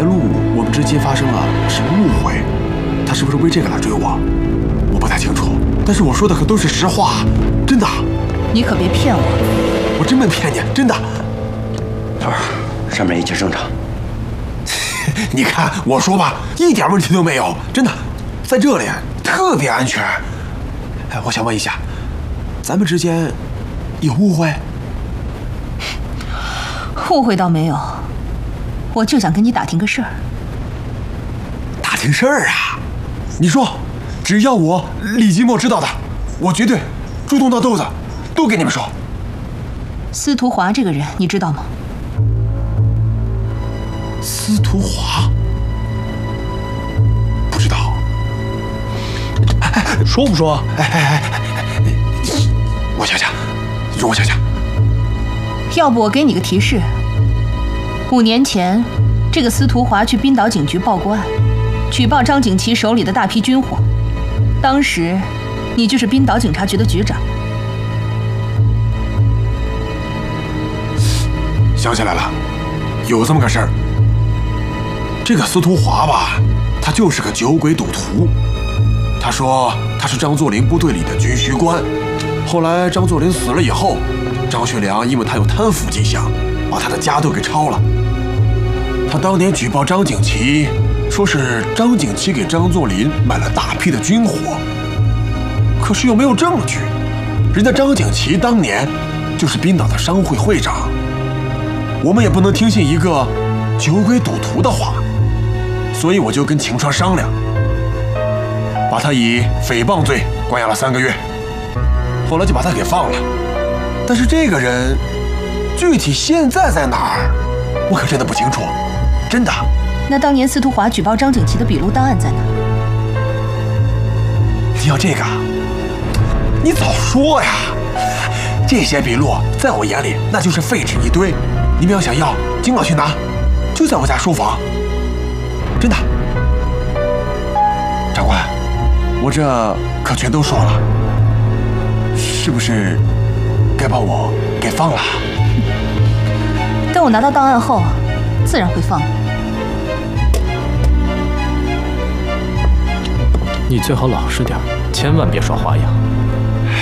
露我们之间发生了什么误会，他是不是为这个来追我？我不太清楚，但是我说的可都是实话，真的。 你可别骗我！ 我真没骗你，真的。 头儿，上面一切正常。 你看我说吧，一点问题都没有，真的，在这里特别安全。哎，我想问一下，咱们之间有误会？ 误会倒没有，我就想跟你打听个事儿。 打听事儿啊？你说，只要我李金墨知道的，我绝对猪头闹豆子都给你们说。 司徒华这个人你知道吗？ 司徒华？不知道。 说不说？ 我想想，容我想想。 要不我给你个提示，5年前，这个司徒华去滨岛警局报过案，举报张景琦手里的大批军火。当时，你就是滨岛警察局的局长。 想起来了，有这么个事儿。这个司徒华吧，他就是个酒鬼赌徒。他说他是张作霖部队里的军需官，后来张作霖死了以后，张学良因为他有贪腐迹象，把他的家都给抄了。他当年举报张景琦，说是张景琦给张作霖买了大批的军火，可是又没有证据。人家张景琦当年就是滨岛的商会会长，我们也不能听信一个酒鬼赌徒的话，所以我就跟晴川商量，把他以诽谤罪关押了3个月，后来就把他给放了。但是这个人具体现在在哪儿，我可真的不清楚，真的。 那当年司徒华举报张景琦的笔录档案在哪？ 你要这个，你早说呀！这些笔录在我眼里那就是废纸一堆，你们要想要，尽管去拿，就在我家书房，真的。长官，我这可全都说了，是不是该把我给放了？ 等我拿到档案后，自然会放的。 你最好老实点，千万别耍花样。